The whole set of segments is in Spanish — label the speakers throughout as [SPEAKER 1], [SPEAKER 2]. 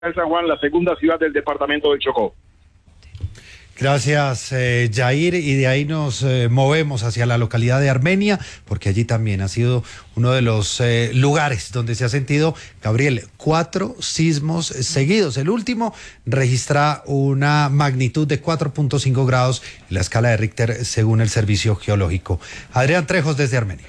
[SPEAKER 1] de San Juan, la segunda ciudad del departamento del Chocó.
[SPEAKER 2] Gracias, Jair, y de ahí nos movemos hacia la localidad de Armenia, porque allí también ha sido uno de los lugares donde se ha sentido, Gabriel, 4 sismos seguidos. El último registra una magnitud de 4.5 grados en la escala de Richter, según el Servicio Geológico. Adrián Trejos desde Armenia.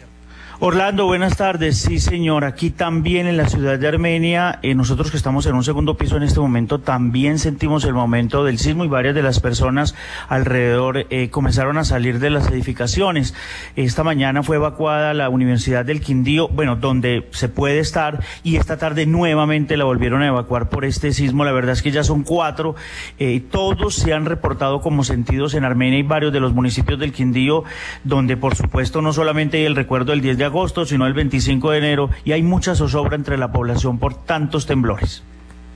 [SPEAKER 3] Orlando, buenas tardes. Sí, señor, aquí también en la ciudad de Armenia, nosotros que estamos en un segundo piso en este momento, también sentimos el momento del sismo y varias de las personas alrededor comenzaron a salir de las edificaciones. Esta mañana fue evacuada la Universidad del Quindío, bueno, donde se puede estar, y esta tarde nuevamente la volvieron a evacuar por este sismo. La verdad es que ya son 4, todos se han reportado como sentidos en Armenia y varios de los municipios del Quindío, donde por supuesto no solamente hay el recuerdo del 10 de agosto, sino el 25 de enero, y hay mucha zozobra entre la población por tantos temblores.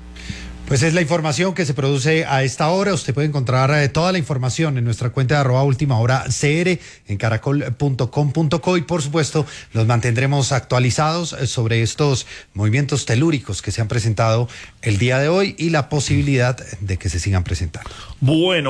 [SPEAKER 2] Pues es la información que se produce a esta hora. Usted puede encontrar toda la información en nuestra cuenta de @ultimahoracr en caracol.com.co, y por supuesto los mantendremos actualizados sobre estos movimientos telúricos que se han presentado el día de hoy y la posibilidad de que se sigan presentando.
[SPEAKER 4] Bueno,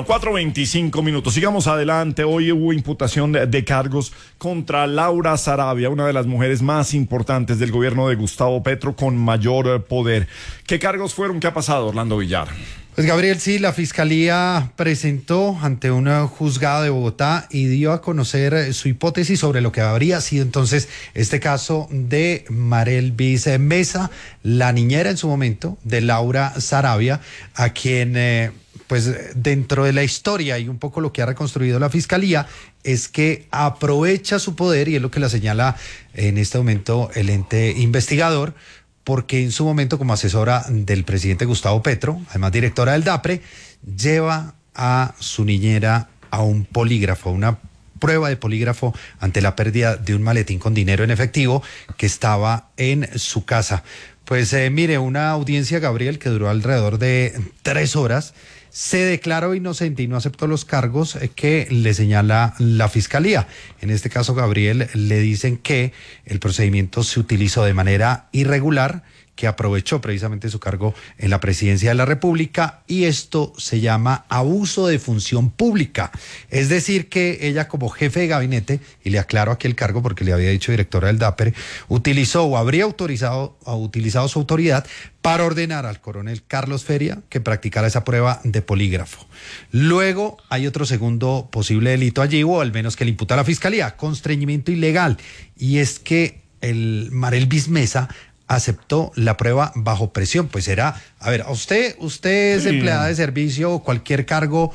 [SPEAKER 4] 4:25. Sigamos adelante. Hoy hubo imputación de cargos contra Laura Sarabia, una de las mujeres más importantes del gobierno de Gustavo Petro con mayor poder. ¿Qué cargos fueron? ¿Qué ha pasado, Orlando Villar?
[SPEAKER 2] Pues Gabriel, sí, la Fiscalía presentó ante un juzgado de Bogotá y dio a conocer su hipótesis sobre lo que habría sido entonces este caso de Marelvis Mesa, la niñera en su momento de Laura Sarabia, a quien pues dentro de la historia y un poco lo que ha reconstruido la Fiscalía es que aprovecha su poder, y es lo que la señala en este momento el ente investigador, porque en su momento como asesora del presidente Gustavo Petro, además directora del DAPRE, lleva a su niñera a un polígrafo, una prueba de polígrafo ante la pérdida de un maletín con dinero en efectivo que estaba en su casa. Pues mire, una audiencia, Gabriel, que duró alrededor de 3 horas, se declaró inocente y no aceptó los cargos que le señala la Fiscalía. En este caso, Gabriel, le dicen que el procedimiento se utilizó de manera irregular, que aprovechó precisamente su cargo en la presidencia de la República, y esto se llama abuso de función pública. Es decir, que ella como jefe de gabinete, y le aclaro aquí el cargo porque le había dicho directora del DAPRE, utilizó o habría utilizado su autoridad para ordenar al coronel Carlos Feria que practicara esa prueba de polígrafo. Luego hay otro segundo posible delito allí, o al menos que le imputa a la Fiscalía, constreñimiento ilegal, y es que el Marelvis Mesa aceptó la prueba bajo presión. Pues era, a ver, usted es empleada de servicio o cualquier cargo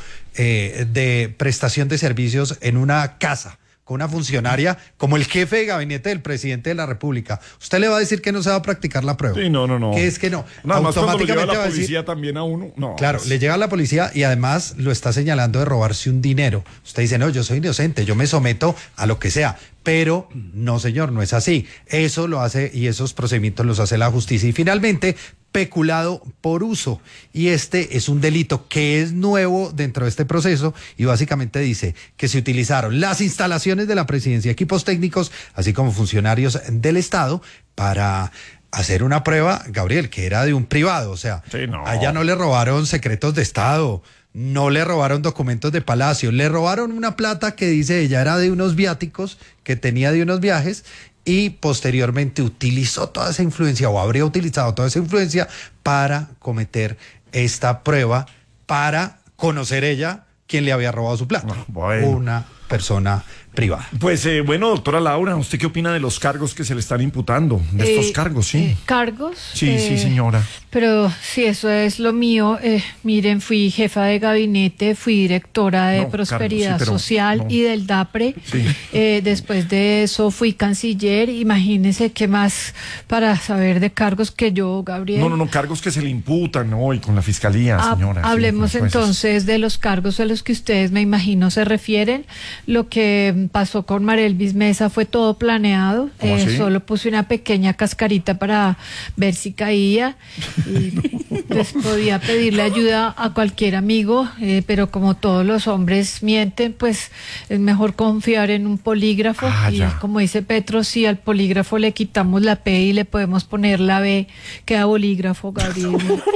[SPEAKER 2] de prestación de servicios en una casa con una funcionaria como el jefe de gabinete del presidente de la República. ¿Usted le va a decir que no se va a practicar la prueba?
[SPEAKER 4] Sí, no.
[SPEAKER 2] ¿Qué es que no?
[SPEAKER 4] Nada más cuando lo lleva la
[SPEAKER 2] va a decir,
[SPEAKER 4] policía también a uno. No.
[SPEAKER 2] Claro, le llega a la policía y además lo está señalando de robarse un dinero. Usted dice, no, yo soy inocente, yo me someto a lo que sea. Pero no, señor, no es así. Eso lo hace, y esos procedimientos los hace la justicia. Y finalmente, peculado por uso. Y este es un delito que es nuevo dentro de este proceso, y básicamente dice que se utilizaron las instalaciones de la presidencia, equipos técnicos, así como funcionarios del Estado, para hacer una prueba, Gabriel, que era de un privado. O sea,
[SPEAKER 4] sí, no.
[SPEAKER 2] Allá no le robaron secretos de Estado, no le robaron documentos de Palacio, le robaron una plata que dice ella era de unos viáticos que tenía de unos viajes, y posteriormente utilizó toda esa influencia, o habría utilizado toda esa influencia para cometer esta prueba, para conocer ella quién le había robado su plata.
[SPEAKER 4] Bueno.
[SPEAKER 2] Una persona privada.
[SPEAKER 4] Pues bueno, doctora Laura, ¿usted qué opina de los cargos que se le están imputando? De estos cargos, sí.
[SPEAKER 5] ¿Cargos?
[SPEAKER 4] Sí, señora.
[SPEAKER 5] Pero si eso es lo mío, miren, fui jefa de gabinete, fui directora de Prosperidad Social y del DAPRE.
[SPEAKER 4] Sí.
[SPEAKER 5] Después de eso fui canciller. Imagínense qué más para saber de cargos que yo, Gabriel.
[SPEAKER 4] No, cargos que se le imputan hoy con la Fiscalía, señora.
[SPEAKER 5] Hablemos
[SPEAKER 4] sí,
[SPEAKER 5] entonces de los cargos a los que ustedes, me imagino, se refieren. Lo que pasó con Marelvis Mesa fue todo planeado. Solo puse una pequeña cascarita para ver si caía. Y pues podía pedirle ayuda a cualquier amigo, pero como todos los hombres mienten, pues es mejor confiar en un polígrafo. Y
[SPEAKER 4] ya.
[SPEAKER 5] como dice Petro, si al polígrafo le quitamos la P y le podemos poner la B, queda bolígrafo, Gabriel.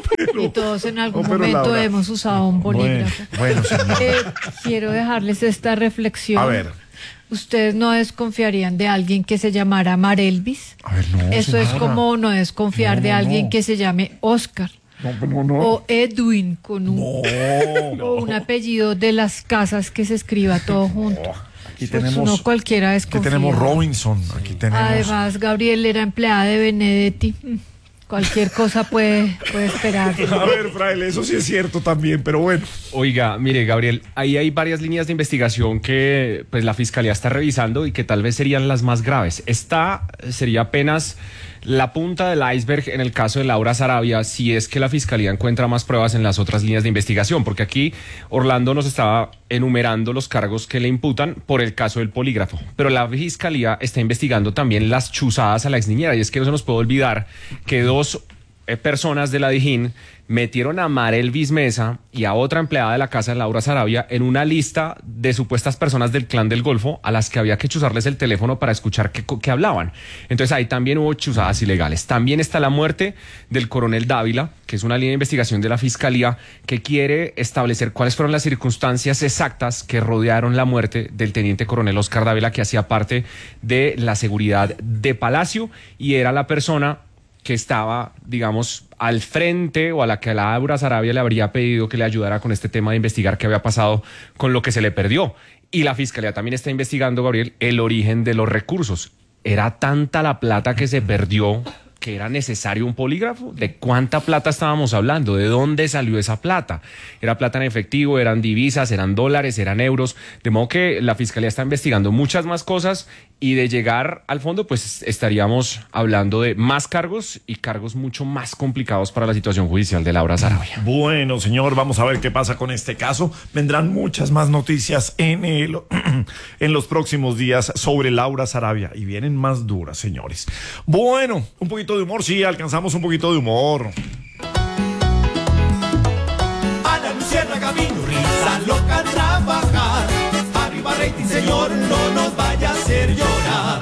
[SPEAKER 5] Y todos en algún momento
[SPEAKER 4] Laura,
[SPEAKER 5] hemos usado un bolígrafo.
[SPEAKER 4] Bueno, señor.
[SPEAKER 5] Quiero dejarles esta reflexión.
[SPEAKER 4] A ver.
[SPEAKER 5] ¿Ustedes no desconfiarían de alguien que se llamara Marelvis?
[SPEAKER 4] A ver, no,
[SPEAKER 5] Eso es
[SPEAKER 4] señora.
[SPEAKER 5] como no desconfiar de alguien que se llame Oscar.
[SPEAKER 4] No.
[SPEAKER 5] O Edwin con un, o un apellido de las casas que se escriba todo junto.
[SPEAKER 4] Aquí
[SPEAKER 5] Pues
[SPEAKER 4] tenemos,
[SPEAKER 5] uno cualquiera
[SPEAKER 4] aquí
[SPEAKER 5] desconfía.
[SPEAKER 4] tenemos Robinson, aquí tenemos.
[SPEAKER 5] Además, Gabriel era empleada de Benedetti. Cualquier cosa puede esperar.
[SPEAKER 4] A ver, fraile, eso sí es cierto también, pero bueno.
[SPEAKER 6] Oiga, mire, Gabriel, ahí hay varias líneas de investigación que pues la Fiscalía está revisando y que tal vez serían las más graves. Esta sería apenas la punta del iceberg en el caso de Laura Sarabia, si es que la Fiscalía encuentra más pruebas en las otras líneas de investigación, porque aquí Orlando nos estaba enumerando los cargos que le imputan por el caso del polígrafo, pero la Fiscalía está investigando también las chuzadas a la exniñera, y es que no se nos puede olvidar que dos personas de la Dijín metieron a Marelvis Mesa y a otra empleada de la casa de Laura Sarabia en una lista de supuestas personas del Clan del Golfo a las que había que chuzarles el teléfono para escuchar qué hablaban. Entonces ahí también hubo chuzadas ilegales. También está la muerte del coronel Dávila, que es una línea de investigación de la Fiscalía que quiere establecer cuáles fueron las circunstancias exactas que rodearon la muerte del teniente coronel Oscar Dávila, que hacía parte de la seguridad de Palacio y era la persona que estaba, digamos, al frente o a la que Laura Sarabia le habría pedido que le ayudara con este tema de investigar qué había pasado con lo que se le perdió. Y la Fiscalía también está investigando, Gabriel, el origen de los recursos. ¿Era tanta la plata que se perdió que era necesario un polígrafo? ¿De cuánta plata estábamos hablando? ¿De dónde salió esa plata? ¿Era plata en efectivo? ¿Eran divisas? ¿Eran dólares? ¿Eran euros? De modo que la Fiscalía está investigando muchas más cosas y de llegar al fondo, pues estaríamos hablando de más cargos y cargos mucho más complicados para la situación judicial de Laura Sarabia.
[SPEAKER 4] Bueno, señor, vamos a ver qué pasa con este caso. Vendrán muchas más noticias en los próximos días sobre Laura Sarabia y vienen más duras, señores. Bueno, un poquito de humor, sí, alcanzamos un poquito de humor.
[SPEAKER 7] A la luciérnaga vino risa loca a trabajar. Arriba rating, señor, no nos vaya a hacer llorar.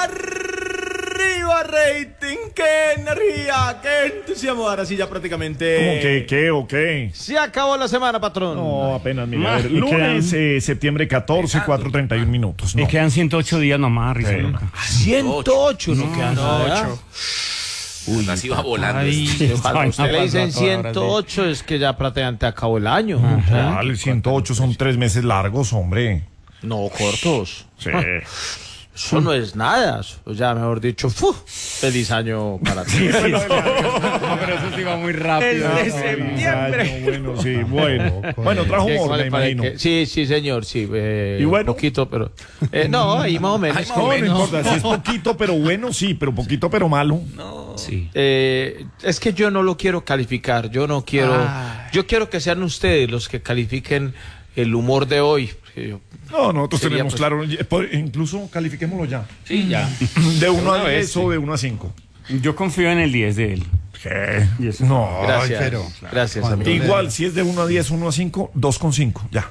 [SPEAKER 7] Arriba rating, qué energía, qué entusiasmo. Ahora sí ya prácticamente.
[SPEAKER 4] ¿Cómo que qué o qué?
[SPEAKER 7] Se acabó la semana, patrón.
[SPEAKER 4] No, apenas, mira, a ver, lunes, septiembre 14, 4:31 minutos.
[SPEAKER 8] Me
[SPEAKER 4] No.
[SPEAKER 8] quedan 108 días nomás, risa loca.
[SPEAKER 7] 108, no quedan nada.
[SPEAKER 9] Uy, así va volando.
[SPEAKER 7] Cuando usted le dicen 108 es que ya prácticamente acabó el año.
[SPEAKER 4] Vale, 108 son 3 meses largos, hombre.
[SPEAKER 7] No, cortos.
[SPEAKER 4] Sí.
[SPEAKER 7] Eso no es nada. O sea, mejor dicho, feliz año para ti.
[SPEAKER 8] No, pero eso sí va muy rápido.
[SPEAKER 4] Bueno, sí, bueno. Bueno, trajo humor, me imagino.
[SPEAKER 7] Sí, señor, sí.
[SPEAKER 4] ¿Y bueno?
[SPEAKER 7] Poquito, pero... no, ahí más o menos.
[SPEAKER 4] No, no importa, si es poquito pero bueno, sí, pero poquito pero malo.
[SPEAKER 6] Sí.
[SPEAKER 7] Es que yo no lo quiero calificar. Yo no quiero... Yo quiero que sean ustedes los que califiquen el humor de hoy.
[SPEAKER 4] No, nosotros
[SPEAKER 7] Sería,
[SPEAKER 4] tenemos claro, incluso califiquémoslo ya.
[SPEAKER 8] Sí, ya.
[SPEAKER 4] De 1 a
[SPEAKER 8] Una
[SPEAKER 4] 10
[SPEAKER 8] vez,
[SPEAKER 4] o
[SPEAKER 8] sí.
[SPEAKER 4] de 1 a 5.
[SPEAKER 8] Yo confío en el 10 de él.
[SPEAKER 4] ¿Qué?
[SPEAKER 8] Y eso.
[SPEAKER 4] No,
[SPEAKER 7] Gracias.
[SPEAKER 2] pero,
[SPEAKER 7] Gracias,
[SPEAKER 2] Juan,
[SPEAKER 7] amigo.
[SPEAKER 4] igual, si es de 1 a 10, 1 a 5, 2,5, ya.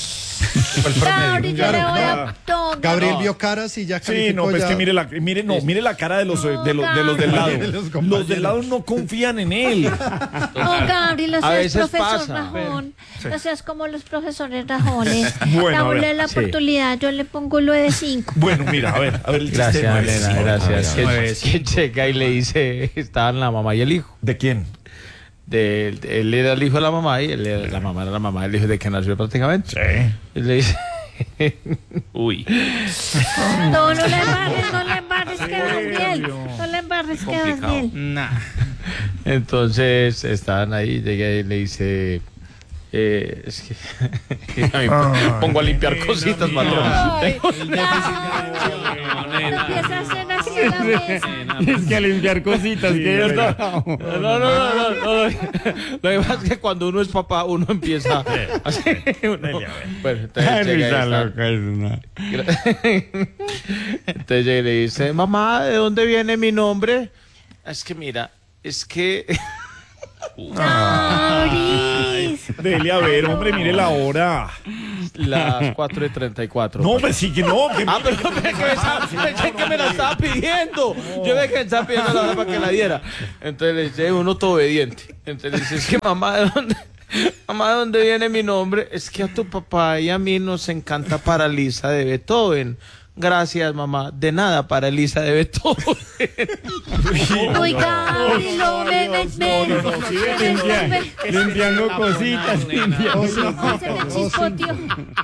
[SPEAKER 5] Gabriel, yo le voy a
[SPEAKER 2] Gabriel vio caras y ya calificó.
[SPEAKER 4] Sí, no, pues
[SPEAKER 2] ya.
[SPEAKER 4] que mire la cara de los del lado. Los del lado no confían en él.
[SPEAKER 10] No, Gabriel, no
[SPEAKER 7] A
[SPEAKER 10] seas
[SPEAKER 7] veces
[SPEAKER 10] profesor
[SPEAKER 7] pasa.
[SPEAKER 10] Rajón. No seas como los profesores rajones.
[SPEAKER 4] Bueno, a ver,
[SPEAKER 10] Dale la oportunidad, yo le pongo lo de 5.
[SPEAKER 4] Bueno, mira, a ver el
[SPEAKER 7] Gracias,
[SPEAKER 4] sistema.
[SPEAKER 7] Elena, gracias.
[SPEAKER 8] Sí.
[SPEAKER 7] ¿Quién llega y le dice, estaban la mamá y el hijo?
[SPEAKER 4] ¿De quién?
[SPEAKER 7] Él era el hijo de la mamá y la mamá era la mamá del hijo de que nació prácticamente.
[SPEAKER 4] Sí.
[SPEAKER 7] Y le dice...
[SPEAKER 6] Uy.
[SPEAKER 10] No le embarres que Daniel. No le embarres que Daniel.
[SPEAKER 8] Nah.
[SPEAKER 7] Entonces estaban ahí, llega y le dice... es que a mí pongo a limpiar cositas, patrón.
[SPEAKER 10] Ay, no empieza a hacer así en la mesa.
[SPEAKER 8] Es que a limpiar cositas, que verdad.
[SPEAKER 7] No. Lo que pasa es que cuando uno es papá, uno empieza a hacer... Bueno, entonces llega y
[SPEAKER 8] Risa
[SPEAKER 7] está-
[SPEAKER 8] loca es una.
[SPEAKER 7] Entonces llega y le dice, mamá, ¿de dónde viene mi nombre? Es que mira, es que...
[SPEAKER 4] Dele a ver, hombre, mire la hora.
[SPEAKER 11] Las 4:34.
[SPEAKER 4] No, hombre, sí que no.
[SPEAKER 11] Pensé que me la estaba pidiendo. Yo ve que me estaba pidiendo la hora para que la diera. Entonces le dice, uno todo obediente. Entonces le dice, es que mamá, ¿de dónde viene mi nombre? Es que a tu papá y a mí nos encanta Paralisa de Beethoven. Gracias, mamá. De nada, Paralisa de Beethoven.
[SPEAKER 10] Oiga, no me
[SPEAKER 8] Limpiando cositas.
[SPEAKER 10] se me chispoteó.